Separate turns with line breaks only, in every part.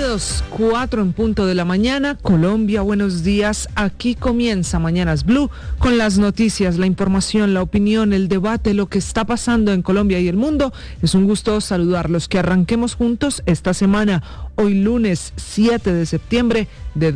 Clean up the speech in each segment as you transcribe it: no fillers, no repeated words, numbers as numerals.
Bienvenidos, 4 en punto de la mañana, Colombia, buenos días. Aquí comienza Mañanas Blue con las noticias, la información, la opinión, el debate, lo que está pasando en Colombia y el mundo. Es un gusto saludarlos, que arranquemos juntos esta semana, hoy lunes 7 de septiembre de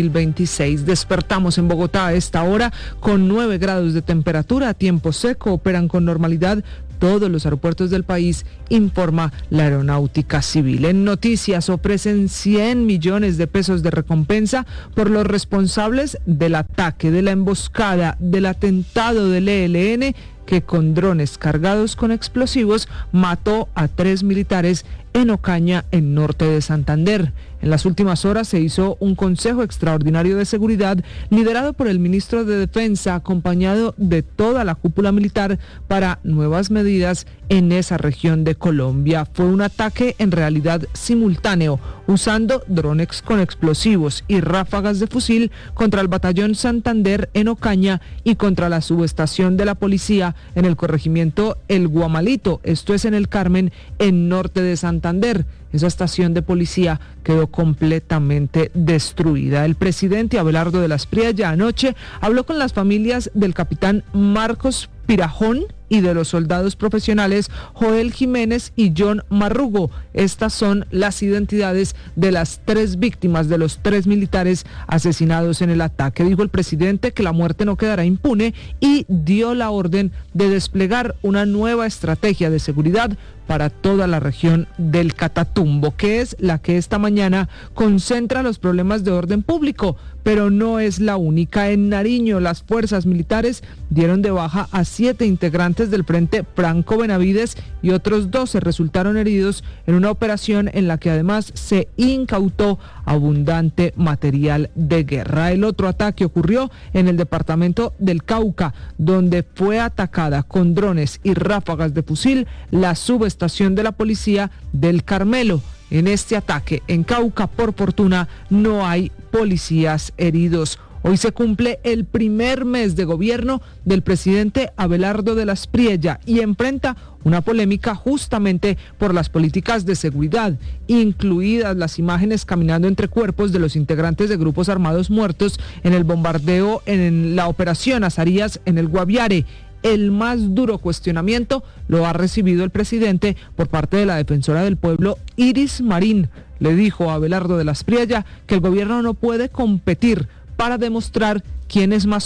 2026. Despertamos en Bogotá a esta hora con 9 grados de temperatura, tiempo seco, operan con normalidad todos los aeropuertos del país, informa la Aeronáutica Civil. En noticias, ofrecen 100 millones de pesos de recompensa por los responsables del ataque, de la emboscada, del atentado del ELN, que con drones cargados con explosivos mató a 3 militares en Ocaña, en norte de Santander. En las últimas horas se hizo un Consejo Extraordinario de Seguridad liderado por el ministro de Defensa, acompañado de toda la cúpula militar, para nuevas medidas en esa región de Colombia. Fue un ataque en realidad simultáneo, usando drones con explosivos y ráfagas de fusil contra el batallón Santander en Ocaña y contra la subestación de la policía en el corregimiento El Guamalito, esto es en el Carmen, en norte de Santander. Esa estación de policía quedó completamente destruida. El presidente Abelardo de la Espriella anoche habló con las familias del capitán Marcos Pirajón y de los soldados profesionales Joel Jiménez y John Marrugo. Estas son las identidades de las 3 víctimas de los 3 militares asesinados en el ataque. Dijo el presidente que la muerte no quedará impune y dio la orden de desplegar una nueva estrategia de seguridad para toda la región del Catatumbo, que es la que esta mañana concentra los problemas de orden público, pero no es la única. En Nariño, las fuerzas militares dieron de baja a 7 integrantes del Frente Franco Benavides y otros 12 resultaron heridos en una operación en la que además se incautó abundante material de guerra. El otro ataque ocurrió en el departamento del Cauca, donde fue atacada con drones y ráfagas de fusil la subestación de la policía del Carmelo. En este ataque en Cauca, por fortuna, no hay policías heridos. Hoy se cumple el primer mes de gobierno del presidente Abelardo de la Espriella y enfrenta una polémica justamente por las políticas de seguridad, incluidas las imágenes caminando entre cuerpos de los integrantes de grupos armados muertos en el bombardeo en la operación Azarías en el Guaviare. El más duro cuestionamiento lo ha recibido el presidente por parte de la defensora del pueblo, Iris Marín. Le dijo a Abelardo de la Espriella que el gobierno no puede competir para demostrar quién es más